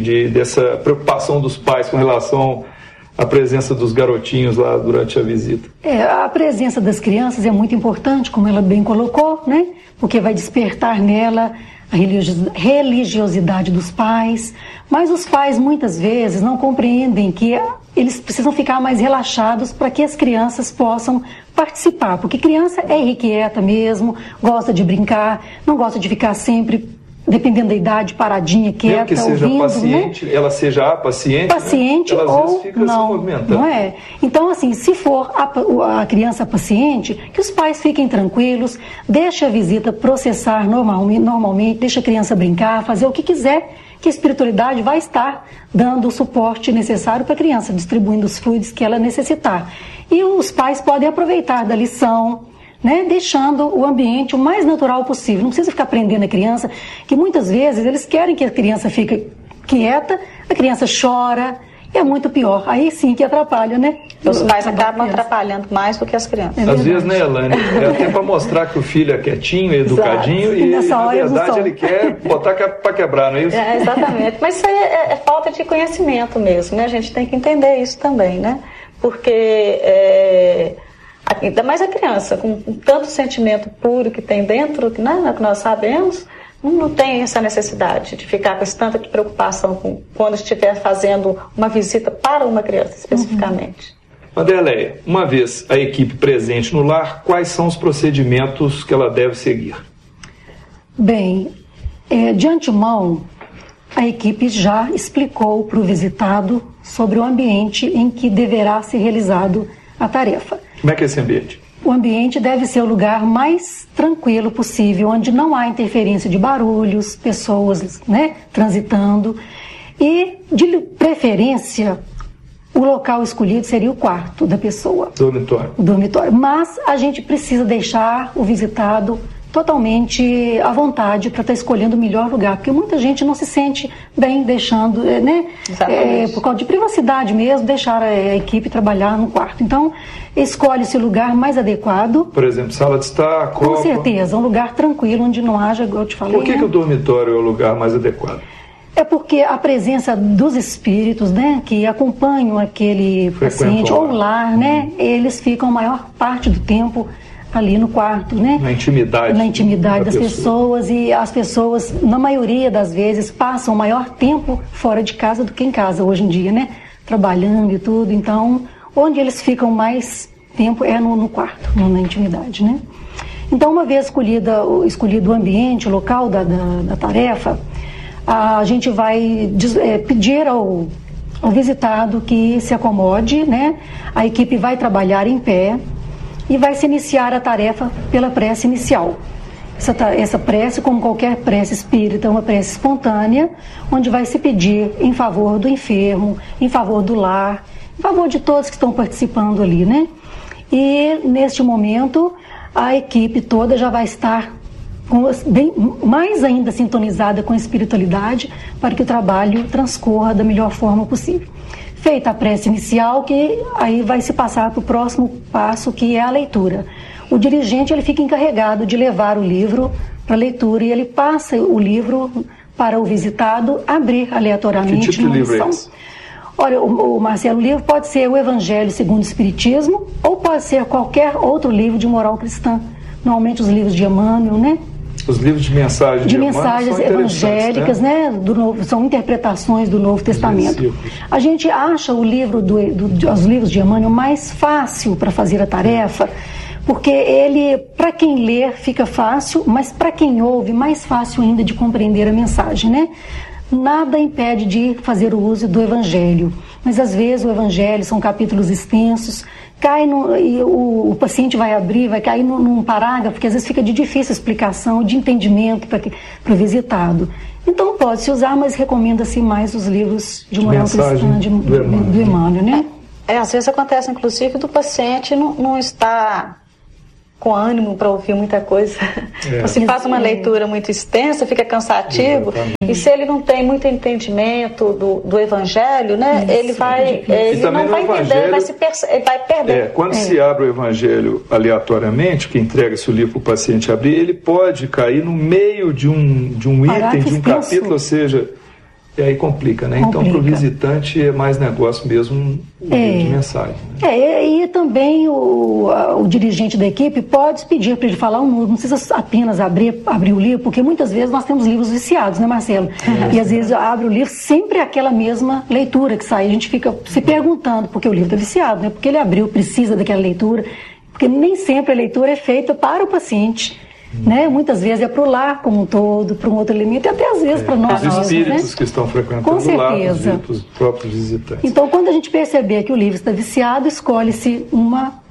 dessa preocupação dos pais com relação à presença dos garotinhos lá durante a visita? A presença das crianças é muito importante, como ela bem colocou, né? Porque vai despertar nela a religiosidade dos pais, mas os pais muitas vezes não compreendem que eles precisam ficar mais relaxados para que as crianças possam participar, porque criança é irrequieta mesmo, gosta de brincar, não gosta de ficar sempre, dependendo da idade, paradinha, quieta, mesmo que seja ouvindo, paciente, né? Ela seja paciente, né? Ela ou às vezes fica não, se movimentando. Não é? Então, assim, se for a criança paciente, que os pais fiquem tranquilos, deixe a visita processar normalmente, deixe a criança brincar, fazer o que quiser, que a espiritualidade vai estar dando o suporte necessário para a criança, distribuindo os fluidos que ela necessitar. E os pais podem aproveitar da lição, né, deixando o ambiente o mais natural possível. Não precisa ficar prendendo a criança, que muitas vezes eles querem que a criança fique quieta, a criança chora, e é muito pior. Aí sim que atrapalha, né? Os pais acabam atrapalhando mais do que as crianças. Às vezes, né, Elaine? É até para mostrar que o filho é quietinho, educadinho, e na verdade ele quer botar para quebrar, não é isso? Exatamente. Mas isso aí é falta de conhecimento mesmo, né? A gente tem que entender isso também, né? Porque ainda mais a criança, com tanto sentimento puro que tem dentro, né, que nós sabemos, não tem essa necessidade de ficar com tanta preocupação quando estiver fazendo uma visita para uma criança especificamente. Vanderleia, uma vez a equipe presente no lar, quais são os procedimentos que ela deve seguir? Bem, de antemão, a equipe já explicou para o visitado sobre o ambiente em que deverá ser realizado a tarefa. Como é que é esse ambiente? O ambiente deve ser o lugar mais tranquilo possível, onde não há interferência de barulhos, pessoas, né, transitando. E, de preferência, o local escolhido seria o quarto da pessoa. Dormitório. O dormitório. Mas a gente precisa deixar o visitado totalmente à vontade para estar escolhendo o melhor lugar, porque muita gente não se sente bem deixando, né, por causa de privacidade mesmo, deixar a equipe trabalhar no quarto. Então, escolhe-se o lugar mais adequado. Por exemplo, sala de estar, copa. Com certeza, um lugar tranquilo, onde não haja, igual eu te falei. Por que o dormitório é o lugar mais adequado? É porque a presença dos espíritos, né, que acompanham aquele paciente ou lar, né, eles ficam a maior parte do tempo ali no quarto, né? Na intimidade das pessoas, e as pessoas, na maioria das vezes, passam o maior tempo fora de casa do que em casa hoje em dia, né? Trabalhando e tudo, então, onde eles ficam mais tempo é no quarto, na intimidade, né? Então, uma vez escolhido o ambiente, o local da tarefa, a gente vai pedir ao visitado que se acomode, né? A equipe vai trabalhar em pé e vai se iniciar a tarefa pela prece inicial. Essa prece, como qualquer prece espírita, é uma prece espontânea, onde vai se pedir em favor do enfermo, em favor do lar, em favor de todos que estão participando ali, né? E, neste momento, a equipe toda já vai estar mais ainda sintonizada com a espiritualidade para que o trabalho transcorra da melhor forma possível. Feita a prece inicial, que aí vai se passar para o próximo passo, que é a leitura. O dirigente ele fica encarregado de levar o livro para leitura e ele passa o livro para o visitado abrir aleatoriamente. Que tipo de livro é esse? Olha, Marcelo, o livro pode ser o Evangelho segundo o Espiritismo ou pode ser qualquer outro livro de moral cristã. Normalmente os livros de Emmanuel, né? Os livros de mensagens mensagens evangélicas, né? São interpretações do Novo Testamento. A gente acha os livros de Emmanuel mais fácil para fazer a tarefa, porque ele, para quem lê, fica fácil, mas para quem ouve, mais fácil ainda de compreender a mensagem, né? Nada impede de fazer o uso do Evangelho, mas às vezes o Evangelho são capítulos extensos, e o paciente vai cair num parágrafo, porque às vezes fica de difícil explicação, de entendimento para o visitado. Então pode-se usar, mas recomenda-se mais os livros de moral cristã do Emmanuel, né? Às vezes acontece, inclusive, do paciente não estar com ânimo para ouvir muita coisa. Você faz uma leitura muito extensa, fica cansativo. Exatamente. E se ele não tem muito entendimento do Evangelho, né, ele não vai entender, ele vai perder. Quando se abre o Evangelho aleatoriamente, que entrega-se o livro para o paciente abrir, ele pode cair no meio de um item, de um capítulo, ou seja, e aí complica, né? Então, para o visitante é mais negócio mesmo o livro de mensagem. Né? E também o dirigente da equipe pode pedir para ele falar um número, não precisa apenas abrir o livro, porque muitas vezes nós temos livros viciados, né, Marcelo? E às vezes abre o livro, sempre aquela mesma leitura que sai. A gente fica se perguntando, porque o livro está viciado, né? Porque ele abriu, precisa daquela leitura, porque nem sempre a leitura é feita para o paciente. Né? Muitas vezes é para o lar como um todo, para um outro elemento, e até às vezes para nós. Os espíritos, né? Que estão frequentando o lar, os próprios visitantes. Então, quando a gente perceber que o livro está viciado, escolhe-se um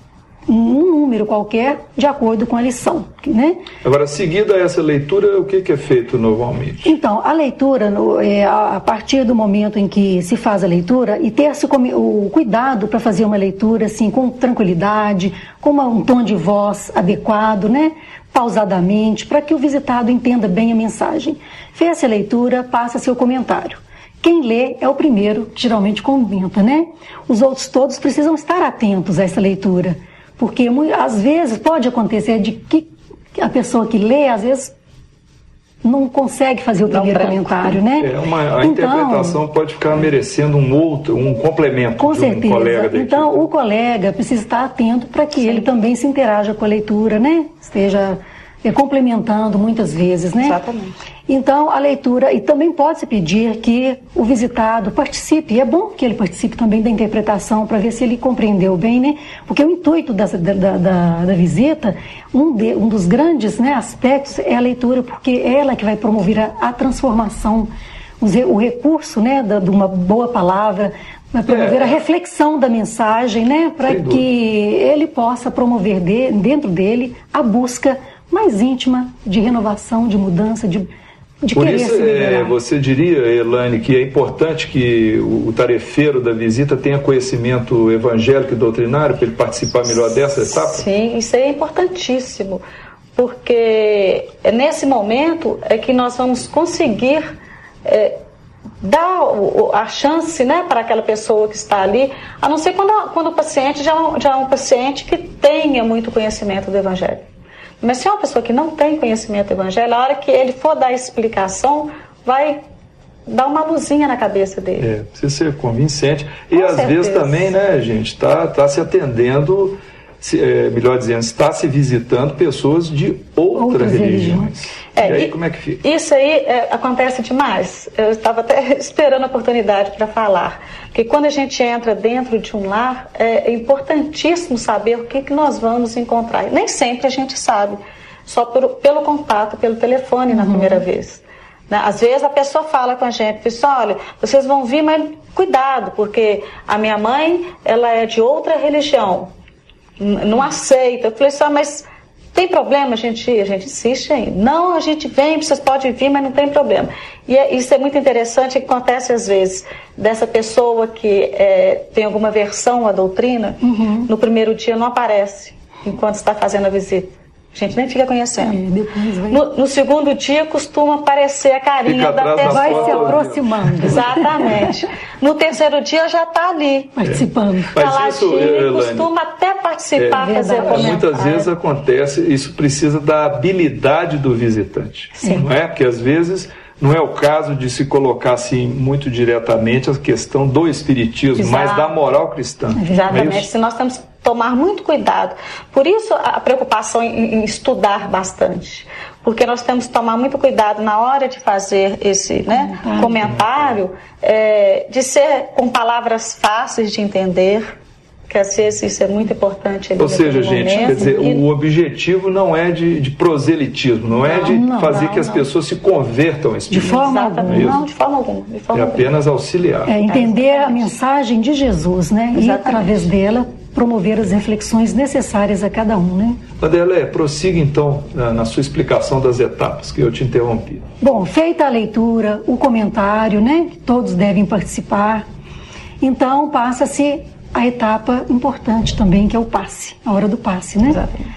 número qualquer de acordo com a lição, né? Agora, seguida essa leitura, o que é feito normalmente? Então, a leitura, a partir do momento em que se faz a leitura, e ter o cuidado para fazer uma leitura assim, com tranquilidade, com um tom de voz adequado, né? Pausadamente, para que o visitado entenda bem a mensagem. Fez a leitura, passa seu comentário. Quem lê é o primeiro que geralmente comenta, né? Os outros todos precisam estar atentos a essa leitura, porque às vezes pode acontecer de que a pessoa que lê, às vezes, não consegue fazer o primeiro comentário, né? A interpretação pode ficar merecendo um complemento com certeza. Colega da então, equipe. O colega precisa estar atento para que ele também se interaja com a leitura, né? Esteja complementando muitas vezes, né? Exatamente. Então, a leitura, e também pode-se pedir que o visitado participe, e é bom que ele participe também da interpretação, para ver se ele compreendeu bem, né? Porque o intuito da visita, um dos grandes, né, aspectos é a leitura, porque é ela que vai promover a transformação, o recurso, né, de uma boa palavra, vai promover a reflexão da mensagem, né, para que ele possa promover dentro dele a busca mais íntima de renovação, de mudança, de Por querer isso, se melhorar. você diria, Elaine, que é importante que o tarefeiro da visita tenha conhecimento evangélico e doutrinário para ele participar melhor dessa etapa? Sim, isso é importantíssimo, porque nesse momento é que nós vamos conseguir dar a chance, né, para aquela pessoa que está ali, a não ser quando o paciente já é um paciente que tenha muito conhecimento do evangelho. Mas se é uma pessoa que não tem conhecimento do evangelho, a hora que ele for dar a explicação, vai dar uma luzinha na cabeça dele. Precisa ser convincente. E Com às certeza. vezes também, né, gente, está se atendendo, melhor dizendo, está se visitando pessoas de outras religiões. E aí como é que fica? Isso aí acontece demais. Eu estava até esperando a oportunidade para falar. Porque quando a gente entra dentro de um lar, é importantíssimo saber o que nós vamos encontrar. E nem sempre a gente sabe, só pelo contato, pelo telefone na primeira vez. Às vezes a pessoa fala com a gente, pessoal, olha, vocês vão vir, mas cuidado, porque a minha mãe, ela é de outra religião, não aceita. Eu falei assim, mas tem problema a gente insiste ainda. Não, a gente vem, vocês podem vir, mas não tem problema. E isso é muito interessante, que acontece às vezes, dessa pessoa que tem alguma aversão à doutrina, no primeiro dia não aparece, enquanto está fazendo a visita. A gente nem fica conhecendo. No segundo dia costuma aparecer a carinha da pessoa. Vai se aproximando. Exatamente. No terceiro dia já está ali. Participando. Mas isso, costuma até participar, fazer comentário. Muitas vezes acontece, isso precisa da habilidade do visitante. Sim. Não é? Porque às vezes não é o caso de se colocar assim muito diretamente a questão do espiritismo, Exato. Mas da moral cristã. Exatamente. Se nós temos que tomar muito cuidado. Por isso a preocupação em estudar bastante. Porque nós temos que tomar muito cuidado na hora de fazer esse comentário, de ser com palavras fáceis de entender, que às vezes isso é muito importante. Ou seja, gente, quer dizer, o objetivo não é de proselitismo, não é de fazer que as pessoas se convertam ao espiritismo. De forma alguma. Não, de forma alguma. É apenas auxiliar. Entender a mensagem de Jesus, né? E através dela promover as reflexões necessárias a cada um, né? Adelaide, prossiga então na sua explicação das etapas, que eu te interrompi. Bom, feita a leitura, o comentário, né? Que todos devem participar. Então passa-se a etapa importante também, que é o passe, a hora do passe, né? Exatamente.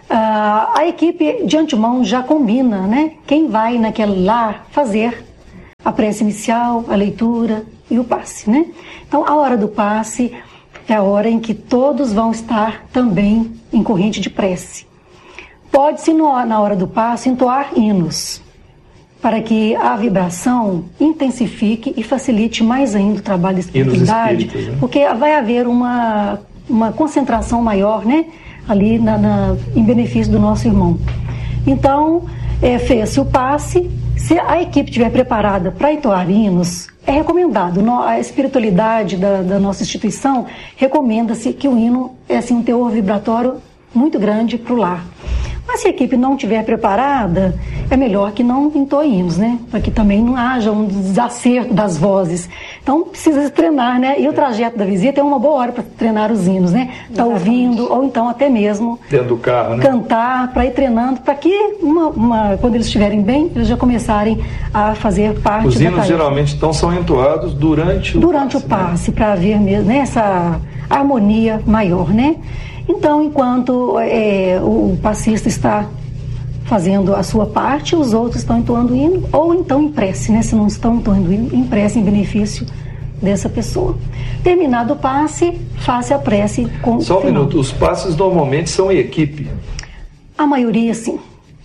A equipe de antemão já combina, né? Quem vai naquele lar fazer a prece inicial, a leitura e o passe, né? Então, a hora do passe é a hora em que todos vão estar também em corrente de prece. Pode-se, na hora do passe, entoar hinos, para que a vibração intensifique e facilite mais ainda o trabalho da espiritualidade, né? Porque vai haver uma concentração maior, né, ali em benefício do nosso irmão. Então, fez-se o passe. Se a equipe estiver preparada para entoar hinos, é recomendado. A espiritualidade da nossa instituição recomenda-se que o hino é assim, um teor vibratório muito grande para o lar. Mas se a equipe não estiver preparada, é melhor que não entoe hinos, né? Para que também não haja um desacerto das vozes. Então precisa treinar, né? E o trajeto da visita é uma boa hora para treinar os hinos, né? Tá ouvindo, ou então até mesmo dentro do carro, né? Cantar, para ir treinando, para que quando eles estiverem bem, eles já começarem a fazer parte. Os hinos geralmente então são entoados durante o passe, para haver mesmo, né, essa harmonia maior, né? Então, enquanto o passista está fazendo a sua parte, os outros estão entoando o hino, ou então em prece, né? Se não estão entoando o hino, em prece em benefício dessa pessoa. Terminado o passe, faça a prece com Só um minuto, os passes normalmente são em equipe? A maioria, sim.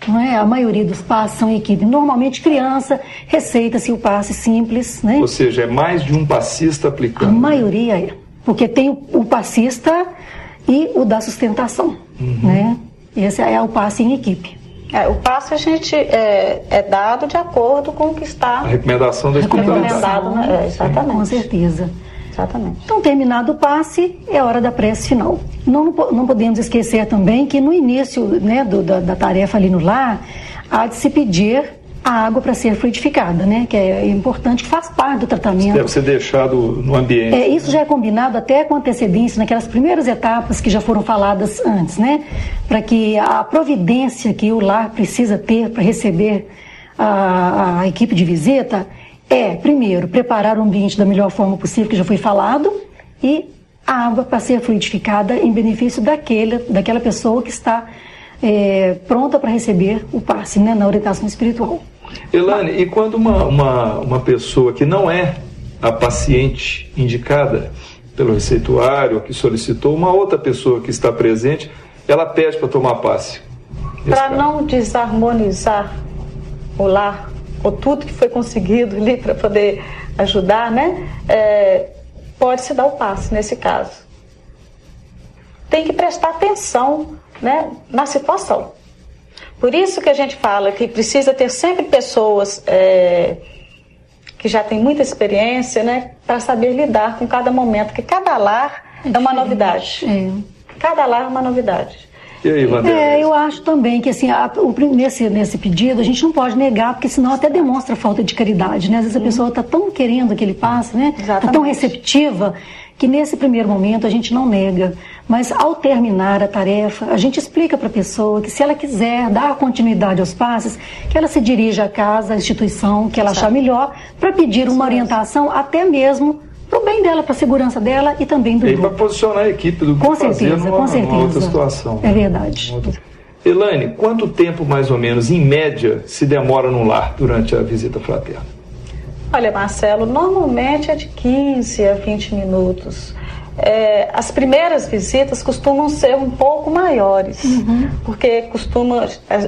não é? A maioria dos passes são em equipe. Normalmente criança, receita-se o passe simples, né? Ou seja, é mais de um passista aplicando. A maioria é, porque tem o passista e o da sustentação, né? Esse é o passe em equipe. O passe a gente é dado de acordo com o que está a recomendação da recomendado, né? Exatamente. Com certeza. Exatamente. Então, terminado o passe, é hora da prece final. Não podemos esquecer também que no início, né, da tarefa ali no lar, há de se pedir a água para ser fluidificada, né? Que é importante, que faz parte do tratamento. Isso deve ser deixado no ambiente. Isso já é combinado até com antecedência, naquelas primeiras etapas que já foram faladas antes, né? Para que a providência que o lar precisa ter para receber a equipe de visita primeiro, preparar o ambiente da melhor forma possível, que já foi falado, e a água para ser fluidificada em benefício daquela pessoa que está pronta para receber o passe, né, na orientação espiritual. Elane, e quando uma pessoa que não é a paciente indicada pelo receituário, que solicitou, uma outra pessoa que está presente, ela pede para tomar passe? Para não desarmonizar o lar, ou tudo que foi conseguido ali para poder ajudar, né? Pode-se dar o passe nesse caso. Tem que prestar atenção, né, na situação. Por isso que a gente fala que precisa ter sempre pessoas que já têm muita experiência, né, para saber lidar com cada momento, porque cada lar é uma novidade. Cada lar é uma novidade. E aí, Vanderlei? Eu acho também que assim, nesse pedido a gente não pode negar, porque senão até demonstra falta de caridade, né? Às vezes a pessoa está tão querendo que ele passe, né? Está tão receptiva, que nesse primeiro momento a gente não nega. Mas ao terminar a tarefa, a gente explica para a pessoa que se ela quiser dar continuidade aos passes, que ela se dirija à casa, à instituição que ela achar melhor, para pedir uma orientação até mesmo para o bem dela, para a segurança dela e também do grupo. E para posicionar a equipe do grupo fazer numa outra situação. É verdade. Elane, quanto tempo mais ou menos, em média, se demora no lar durante a visita fraterna? Olha, Marcelo, normalmente é de 15 a 20 minutos. As primeiras visitas costumam ser um pouco maiores, porque costuma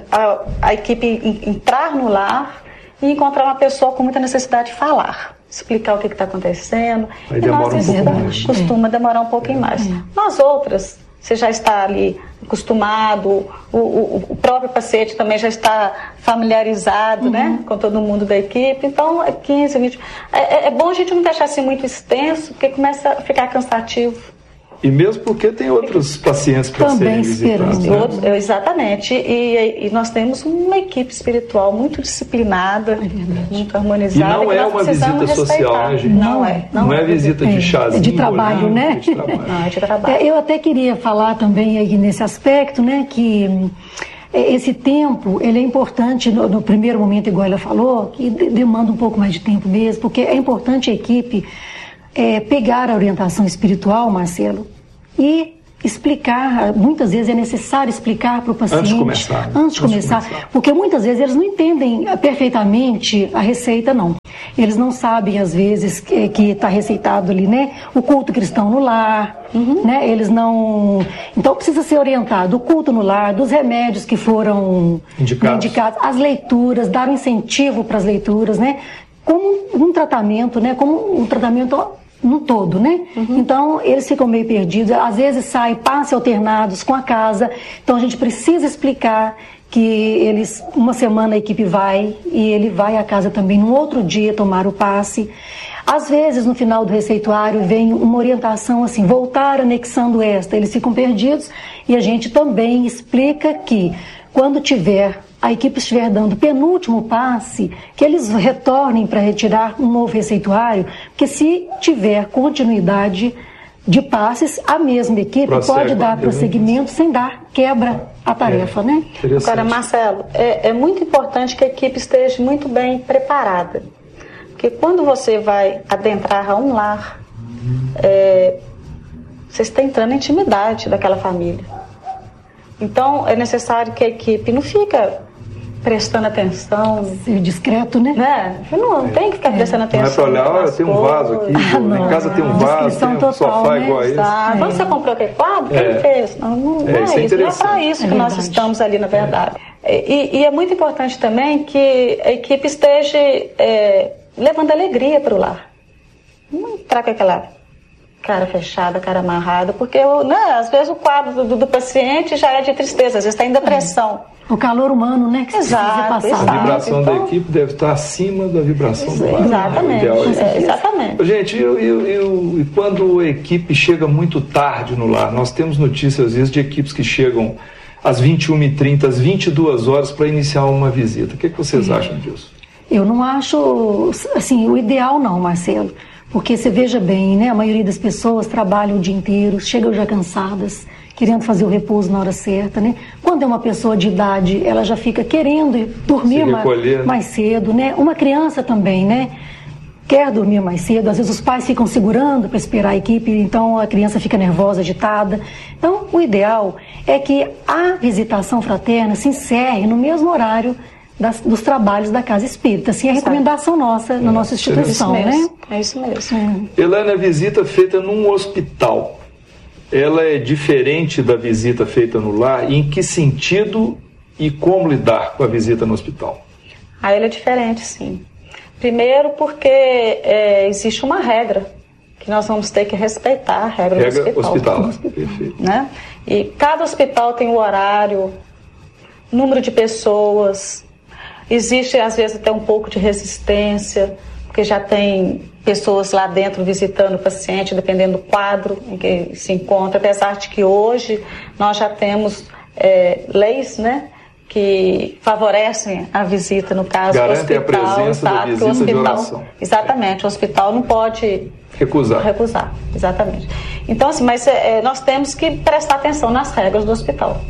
a equipe entrar no lar e encontrar uma pessoa com muita necessidade de falar, explicar o que está acontecendo. Aí demora um pouco mais. Costuma demorar um pouquinho mais. Nas outras, você já está ali acostumado, o próprio paciente também já está familiarizado, né, com todo mundo da equipe. Então, 15, 20... É bom a gente não deixar assim muito extenso, porque começa a ficar cansativo. E mesmo porque tem outros pacientes para serem visitados. Né? Exatamente. E nós temos uma equipe espiritual muito disciplinada, muito harmonizada. E não é uma visita social, né, gente? Não é visita de chazinho. É de trabalho, né? Não, é de trabalho. Eu até queria falar também aí nesse aspecto, né, que esse tempo, ele é importante no primeiro momento, igual ela falou, que demanda um pouco mais de tempo mesmo, porque é importante a equipe pegar a orientação espiritual, Marcelo, e explicar. Muitas vezes é necessário explicar para o paciente antes de começar, porque muitas vezes eles não entendem perfeitamente a receita, não. Eles não sabem, às vezes, que está receitado ali, né, o culto cristão no lar, né, eles não... Então precisa ser orientado o culto no lar, dos remédios que foram indicados, as leituras, dar um incentivo para as leituras, né, como um tratamento, né, como um tratamento no todo, né? Então, eles ficam meio perdidos, às vezes saem passes alternados com a casa, então a gente precisa explicar que uma semana a equipe vai, e ele vai à casa também no outro dia tomar o passe. Às vezes, no final do receituário, vem uma orientação assim, voltar anexando esta, eles ficam perdidos, e a gente também explica que quando a equipe estiver dando o penúltimo passe, que eles retornem para retirar um novo receituário, porque se tiver continuidade de passes, a mesma equipe pode dar prosseguimento sem dar quebra à tarefa, né? Agora, Marcelo, é muito importante que a equipe esteja muito bem preparada, porque quando você vai adentrar a um lar, você está entrando na intimidade daquela família. Então, é necessário que a equipe não fica prestando atenção. Ser discreto, né? Não tem que ficar prestando atenção. Não é para olhar, tem um vaso aqui, em casa tem um vaso, tem um sofá igual a esse. Quando você comprou aquele quadro, quem fez? Não é isso, não é para isso que nós estamos ali, na verdade. E é muito importante também que a equipe esteja levando alegria para o lar. Não entrar com aquela cara fechada, cara amarrada, porque às vezes o quadro do paciente já é de tristeza, às vezes está em depressão. O calor humano, né? Que exato, passar. A vibração da equipe deve estar acima da vibração do lar. Exatamente. Exatamente. Gente, e quando a equipe chega muito tarde no lar? Nós temos notícias, às vezes, de equipes que chegam às 21h30, às 22 horas para iniciar uma visita. O que vocês acham disso? Eu não acho, assim, o ideal não, Marcelo. Porque você veja bem, né? A maioria das pessoas trabalham o dia inteiro, chegam já cansadas, querendo fazer o repouso na hora certa, né? Quando é uma pessoa de idade, ela já fica querendo dormir mais cedo, né? Uma criança também, né? Quer dormir mais cedo, às vezes os pais ficam segurando para esperar a equipe, então a criança fica nervosa, agitada. Então, o ideal é que a visitação fraterna se encerre no mesmo horário dos trabalhos da Casa Espírita. Assim, é a recomendação nossa, na nossa instituição, né? É isso mesmo. Helena, a visita feita num hospital, ela é diferente da visita feita no lar? Em que sentido e como lidar com a visita no hospital? Ela é diferente, sim. Primeiro porque existe uma regra que nós vamos ter que respeitar, a regra do hospital. Perfeito. Né? E cada hospital tem um horário, número de pessoas. Existe, às vezes, até um pouco de resistência, porque já tem pessoas lá dentro visitando o paciente, dependendo do quadro em que se encontra, apesar de que hoje nós já temos leis, né, que favorecem a visita, no caso do hospital. Garantem a presença da visita de oração. Exatamente, o hospital não pode recusar, exatamente. Então, assim, mas nós temos que prestar atenção nas regras do hospital.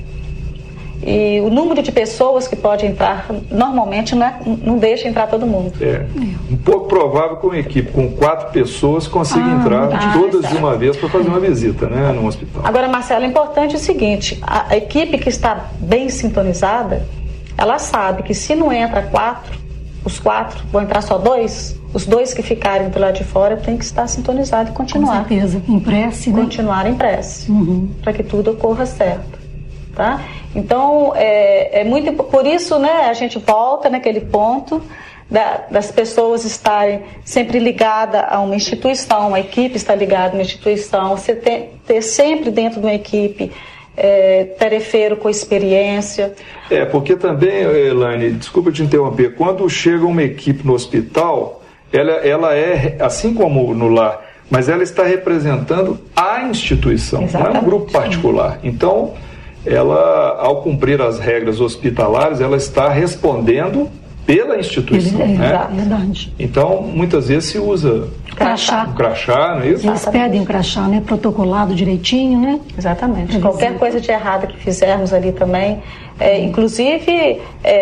E o número de pessoas que pode entrar, normalmente não deixa entrar todo mundo. Um pouco provável que uma equipe com 4 pessoas consiga entrar todas de uma vez para fazer uma visita, né, num hospital. Agora, Marcelo, é importante o seguinte, a equipe que está bem sintonizada, ela sabe que se não entra 4, os 4 vão entrar só 2, os 2 que ficarem do lado de fora tem que estar sintonizado e continuar. Com certeza, em prece, né? Continuar em prece, para que tudo ocorra certo. Tá? Então, é muito por isso, né, a gente volta naquele ponto das pessoas estarem sempre ligadas a uma instituição, a equipe está ligada a uma instituição, você ter sempre dentro de uma equipe tarefeiro com experiência. Porque também, Elaine, desculpa te interromper, quando chega uma equipe no hospital, ela é, assim como no lar, mas ela está representando a instituição, exatamente, não é um grupo particular. Então, ela, ao cumprir as regras hospitalares, ela está respondendo pela instituição, né? Verdade. Então, muitas vezes se usa um crachá, não é isso? Eles pedem um crachá, né? Protocolado direitinho, né? Exatamente. Qualquer coisa de errado que fizermos ali também, inclusive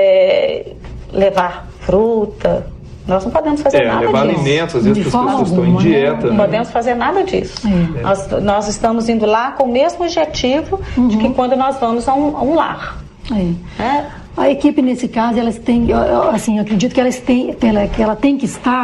levar fruta, nós não podemos fazer nada levar disso. Alimentos, às vezes as pessoas estão em dieta. Não podemos fazer nada disso. Nós estamos indo lá com o mesmo objetivo de que quando nós vamos a um lar. A equipe, nesse caso, elas têm, assim, eu acredito que ela tem que estar